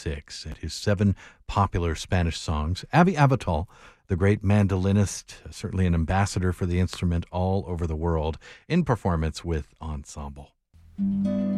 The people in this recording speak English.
6 and his 7 popular Spanish songs. Avi Avital, the great mandolinist, certainly an ambassador for the instrument all over the world, in performance with Ensemble.